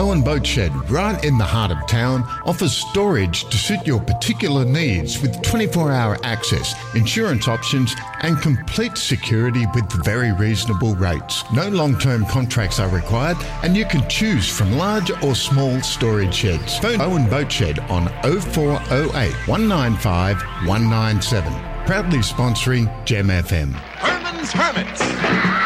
Owen Boat Shed, right in the heart of town, offers storage to suit your particular needs with 24-hour access, insurance options and complete security with very reasonable rates. No long-term contracts are required and you can choose from large or small storage sheds. Phone Owen Boat Shed on 0408 195 197. Proudly sponsoring Gem FM. Herman's Hermits.